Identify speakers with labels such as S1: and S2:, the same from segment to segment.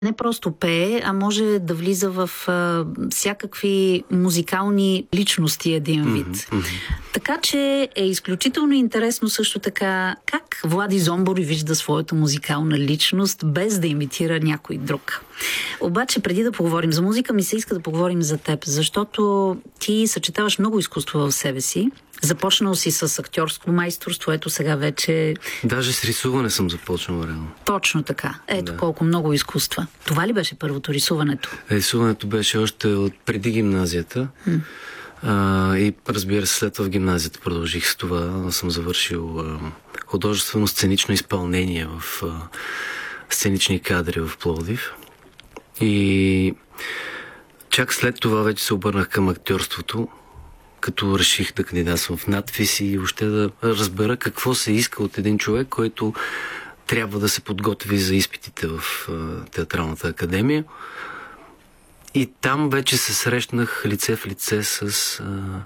S1: Не просто пее, а може да влиза в всякакви музикални личности един вид. Така че е изключително интересно също така как Влади Зомбори вижда своята музикална личност, без да имитира някой друг. Обаче преди да поговорим за музика, ми се иска да поговорим за теб, защото ти съчетаваш много изкуство в себе си. Започнал си с актьорско майсторство, ето сега вече...
S2: Даже с рисуване съм започнал реално.
S1: Точно така. Ето колко много изкуства. Това ли беше първото рисуването?
S2: Рисуването беше още от преди гимназията. И разбира се, след това в гимназията продължих с това. Съм завършил художествено сценично изпълнение в сценични кадри в Пловдив. И чак след това вече се обърнах към актьорството, като реших да кандидатствам в надпис и въобще да разбера какво се иска от един човек, който трябва да се подготви за изпитите в Театралната академия. И там вече се срещнах лице в лице с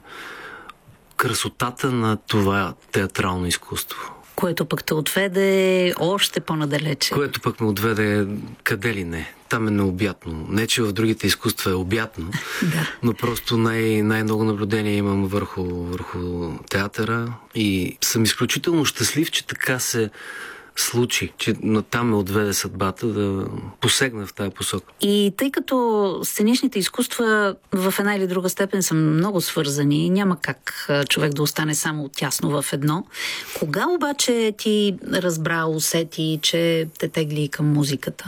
S2: красотата на това театрално изкуство.
S1: Което пък те отведе още по-надалече.
S2: Което пък ме отведе къде ли не. Там е необятно. Не, че в другите изкуства е обятно, но просто най-много наблюдение имам върху театъра и съм изключително щастлив, че така се случи, че там ме отведе съдбата да посегна в тази посока.
S1: И тъй като сценичните изкуства в една или друга степен са много свързани, няма как човек да остане само тясно в едно. Кога обаче ти разбра, усети, че те тегли към музиката?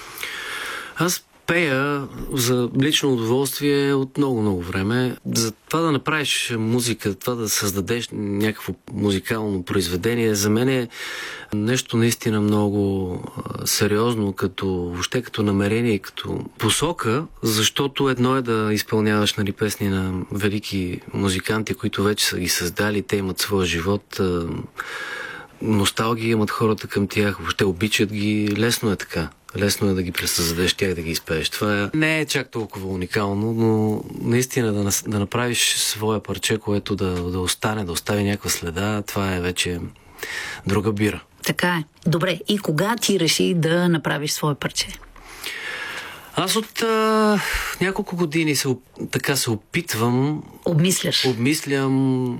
S2: Аз пея за лично удоволствие от много време. За това да направиш музика, това да създадеш някакво музикално произведение, за мен е нещо наистина много сериозно, въобще като намерение и като посока, защото едно е да изпълняваш песни на велики музиканти, които вече са ги създали, те имат своя живот, носталгия имат хората към тях, въобще обичат ги, лесно е така. Лесно е да ги пресъздадеш тях, да ги изпееш. Това не е чак толкова уникално, но наистина да направиш своя парче, което да остане, да остави някаква следа, това е вече друга бира.
S1: Така е. Добре, и кога ти реши да направиш свое парче?
S2: Аз от няколко години се опитвам. Обмислям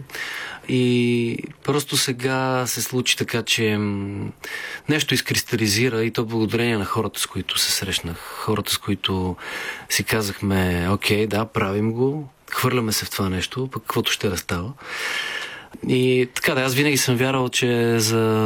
S2: и просто сега се случи така, че нещо изкристализира и то благодарение на хората, с които се срещнах. Хората, с които си казахме, окей, да, правим го, хвърляме се в това нещо, пък каквото ще да става. И така да, аз винаги съм вярвал, че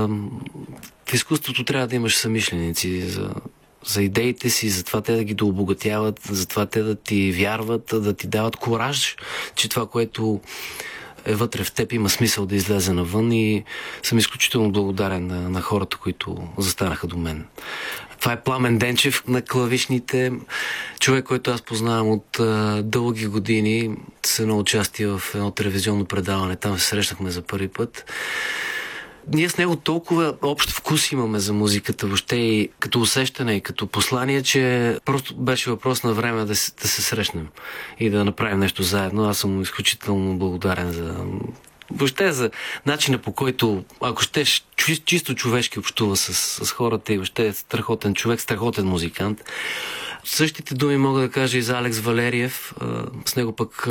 S2: в изкуството трябва да имаш съмишленици, за идеите си, за това те да ги дообогатяват, за това те да ти вярват, да ти дават кураж, че това, което е вътре в теб, има смисъл да излезе навън и съм изключително благодарен на хората, които застанаха до мен. Това е Пламен Денчев на клавишните, човек, който аз познавам от дълги години, с едно участие в едно телевизионно предаване, там се срещнахме за първи път. Ние с него толкова общ вкус имаме за музиката, въобще и като усещане, и като послание, че просто беше въпрос на време да се срещнем и да направим нещо заедно. Аз съм изключително благодарен въобще за начина, по който, ако щеш, чисто човешки общува с хората и въобще е страхотен човек, страхотен музикант. Същите думи мога да кажа и за Алекс Валериев. С него пък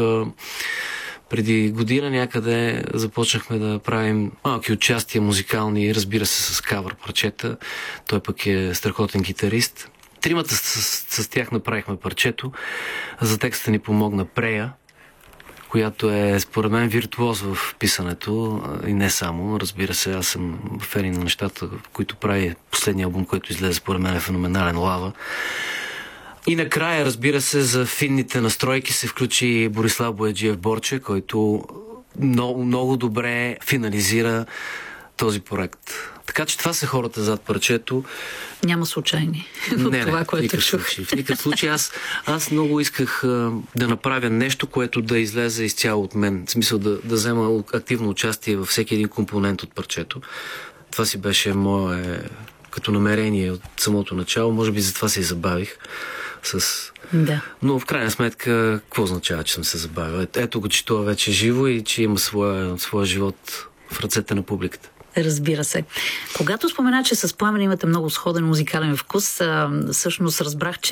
S2: преди година някъде започнахме да правим малки участия музикални, разбира се, с кавър парчета. Той пък е страхотен гитарист. Тримата с тях направихме парчето. За текста ни помогна Прея, която е според мен виртуоз в писането и не само. Разбира се, аз съм фен на нещата, които прави последния албум, който излезе според мен е феноменален, Лава. И накрая, разбира се, за финните настройки се включи Борислав Бояджиев Борче, който много добре финализира този проект. Така че това са хората зад парчето.
S1: Няма случайни. Това, което чух.
S2: В никакъв случай. Аз много исках да направя нещо, което да излезе изцяло от мен. В смисъл да взема активно участие във всеки един компонент от парчето. Това си беше мое като намерение от самото начало. Може би затова се и забавих.
S1: Да.
S2: Но в крайна сметка, какво означава, че съм се забавил? Ето го, че това вече е живо и че има своя живот в ръцете на публиката.
S1: Разбира се. Когато спомена, че с Пламен имате много сходен музикален вкус, всъщност разбрах, че